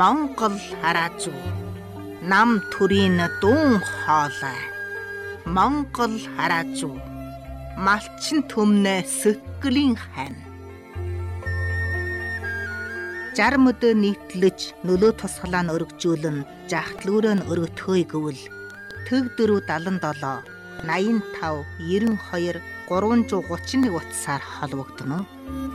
Монгол хараажуу нам төрийн дуун хоолой Монгол хараажуу малчин төмнө сөткөлийн хань 60 өдөр нийтлэж нөлөө тусгалаа нь өргөжүүлэн жахтлүүрээ нь өргөтгөөе гэвэл төг 477 85 92 331 утсаар холбогдно.